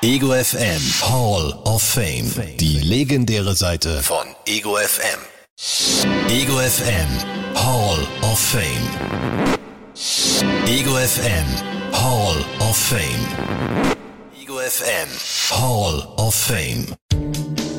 Ego FM Hall of Fame. Die legendäre Seite von Ego FM. Ego FM Hall of Fame. Ego FM Hall of Fame. Ego FM Hall of Fame.